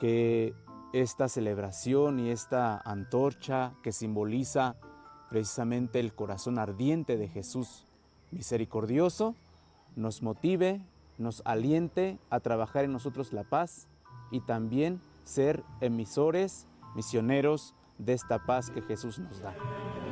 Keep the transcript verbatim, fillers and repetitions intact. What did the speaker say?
que esta celebración y esta antorcha que simboliza precisamente el corazón ardiente de Jesús misericordioso, nos motive, nos aliente a trabajar en nosotros la paz y también ser emisores, misioneros de esta paz que Jesús nos da.